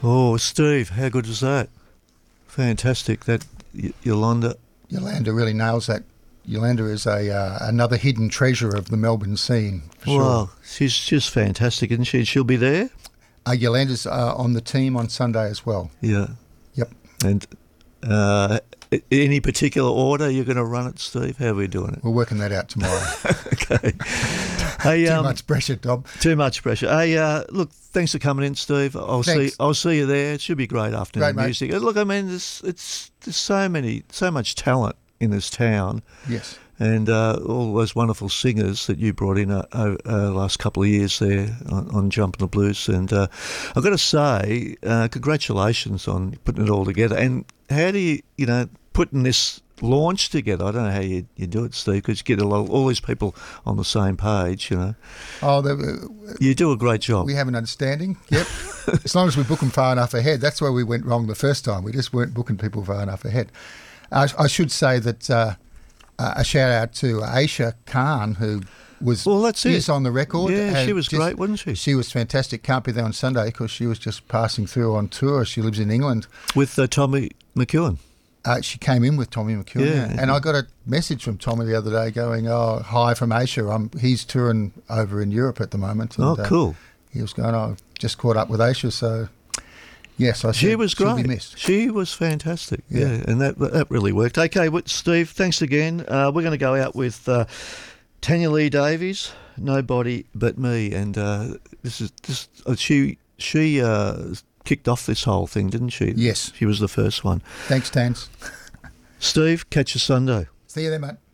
Oh, Steve, how good is that? Fantastic. That Yolanda. Yolanda really nails that. Yolanda is another hidden treasure of the Melbourne scene, for sure. Wow, she's just fantastic, isn't she? She'll be there? Yolanda's on the team on Sunday as well. Yeah. Yep. And any particular order you're going to run it, Steve? How are we doing it? We're working that out tomorrow. Okay. Hey, Too much pressure, Tom. Too much pressure. Hey, look, thanks for coming in, Steve. I'll see you there. It should be a great afternoon Great, music. Look, I mean, there's so much talent in this town. Yes. And all those wonderful singers that you brought in over the last couple of years there on Jumpin' the Blues. And I've got to say, congratulations on putting it all together. And how do you putting this launch together? I don't know how you do it, Steve, because you get all these people on the same page, You do a great job. We have an understanding, yep. As long as we book them far enough ahead. That's where we went wrong the first time. We just weren't booking people far enough ahead. I should say that a shout out to Aisha Khan, who is on the record. Yeah, she was great, wasn't she? She was fantastic. Can't be there on Sunday because she was just passing through on tour. She lives in England. With Tommy McEwen. She came in with Tommy McEwen. Yeah. And I got a message from Tommy the other day going, "Oh, hi from Aisha. He's touring over in Europe at the moment." And, cool. He was going, "I just caught up with Aisha, so..." Yes, she was great. She'll be missed. She was fantastic. Yeah, and that really worked. Okay, Steve, thanks again. We're going to go out with Tanya Lee Davies, "Nobody But Me," and she kicked off this whole thing, didn't she? Yes, she was the first one. Thanks, Tans. Steve, catch you Sunday. See you there, mate.